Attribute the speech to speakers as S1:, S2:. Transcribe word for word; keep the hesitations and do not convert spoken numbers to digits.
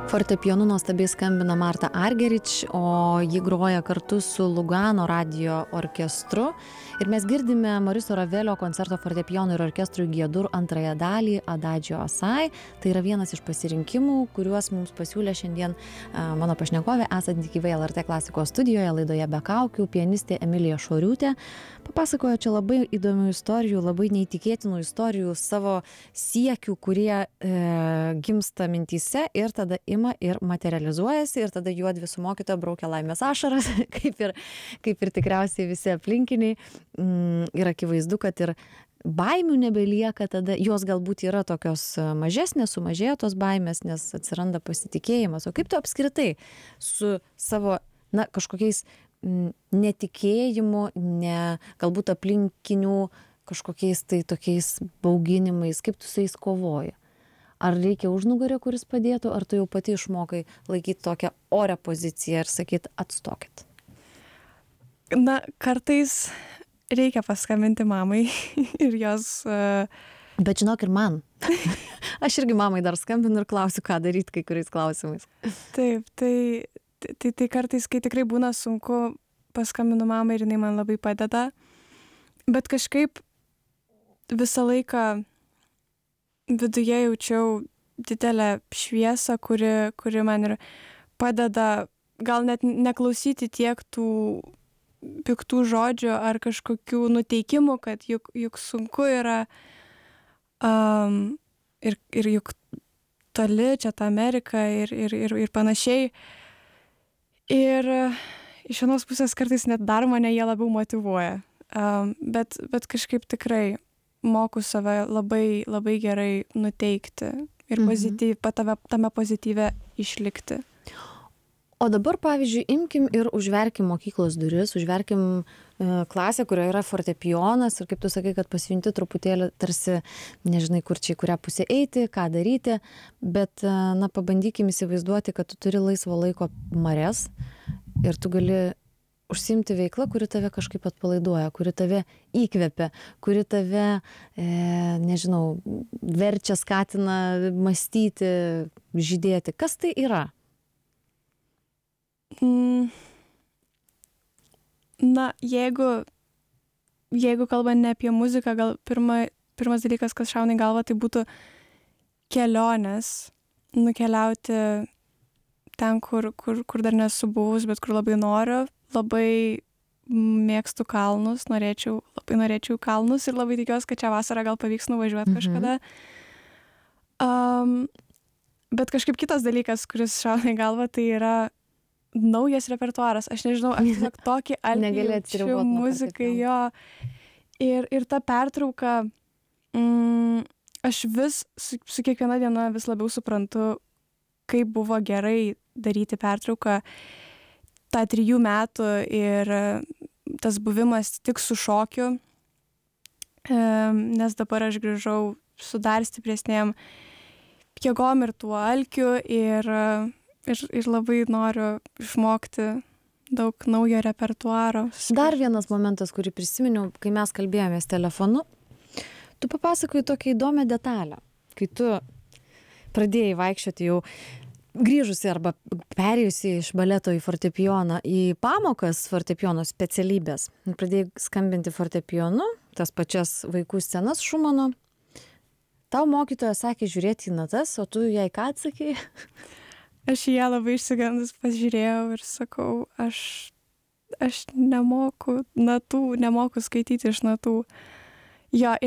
S1: Fortepijonu nuostabiai skambina Marta Argerich, o ji groja kartu su Lugano radijo orkestru. Ir mes girdime Moriso Ravelio koncerto fortepijonui ir orkestrui G-dur antrąją dalį Adagio Assai. Tai yra vienas iš pasirinkimų, kuriuos mums pasiūlė šiandien a, mano pašnekovė, esanti gyvai L R T klasikos studijoje, laidoje Be kaukių, pianistė Emilija Šoriūtė. Papasakojo čia labai įdomių istorijų, labai neįtikėtinų istorijų, savo siekių, kurie e, gimsta mintyse ir tada ima ir materializuojasi, ir tada juodvi su mokytoja braukia laimės ašaras, kaip ir, kaip ir tikriausiai visi aplinkiniai. Mm, ir akivaizdu, kad ir baimių nebelieka tada, jos galbūt yra tokios mažesnės, sumažėjo tos baimės, nes atsiranda pasitikėjimas. O kaip tu apskritai su savo, na, kažkokiais mm, netikėjimu, ne, galbūt aplinkinių kažkokiais tai tokiais bauginimais, kaip tu su jais kovoji? Ar reikia užnugario, kuris padėtų, ar tu jau pati išmokai laikyti tokią orę poziciją ir sakyti atstokit?
S2: Na, kartais reikia paskambinti mamai ir jos... Uh...
S1: Bet žinok ir man. Aš irgi mamai dar skambinu ir klausiu, ką daryti kai kuriais klausimais.
S2: Taip, tai, tai, tai kartais, kai tikrai būna sunku, paskambinu mamai ir jinai man labai padeda. Bet kažkaip visą laiką viduje jaučiau didelę šviesą, kuri, kuri man ir padeda gal net neklausyti tiek tų piktų žodžių ar kažkokių nuteikimų, kad juk, juk sunku yra um, ir, ir juk toli čia ta Amerika ir, ir, ir, ir panašiai. Ir iš vienos pusės kartais net dar mane jie labiau motyvuoja. Um, bet, bet kažkaip tikrai moku save labai, labai gerai nuteikti ir pozityv, mhm. patave, tame pozityve išlikti.
S1: O dabar, pavyzdžiui, imkim ir užverkim mokyklos duris, užverkim e, klasę, kurioje yra fortepijonas ir kaip tu sakai, kad pasijunti truputėlį tarsi, nežinai, kur čia į kurią pusę eiti, ką daryti, bet, e, na, pabandykim įsivaizduoti, kad tu turi laisvo laiko marias ir tu gali užsiimti veiklą, kuri tave kažkaip atpalaiduoja, kuri tave įkvepia, kuri tave, e, nežinau, verčia, skatina mąstyti, žydėti. Kas tai yra?
S2: Mm. Na, jeigu, jeigu kalbant ne apie muziką, gal pirma, pirmas dalykas, kas šauna į galvą, tai būtų kelionės, nukeliauti ten, kur, kur, kur dar nesu buvus, bet kur labai noriu. Labai mėgstu kalnus, norėčiau, labai norėčiau kalnus ir labai tikiuosi, kad čia vasarą gal pavyks nuvažiuoti mhm. kažkada. Um, bet kažkaip kitas dalykas, kuris šauna į galvą, tai yra naujas repertuaras. Aš nežinau, aš tiesiog tokį alkį jaučiu muzikai jo. Ir, ir ta pertrauka, mm, aš vis su, su kiekviena diena vis labiau suprantu, kaip buvo gerai daryti pertrauką tą trijų metų ir tas buvimas tik su šokiu, nes dabar aš grįžau su dar stipresnėm jėgom ir tuo alkiu ir, ir, ir labai noriu išmokti daug naujo repertuaro.
S1: Dar vienas momentas, kurį prisiminiau, kai mes kalbėjomės telefonu, tu papasakojai tokią įdomią detalę, kai tu pradėjai vaikščioti jau grįžusi arba perėjusi iš baleto į fortepijoną, į pamokas fortepijono specialybės, pradėjai skambinti fortepijonu, tas pačias vaikų scenas Šumano. Tau mokytoja sakė žiūrėti į natas, o tu jai ką atsakei?
S2: Aš į ją labai išsigandus pasižiūrėjau ir sakau, aš, aš nemoku natų, nemoku skaityti iš natų. Jo, ir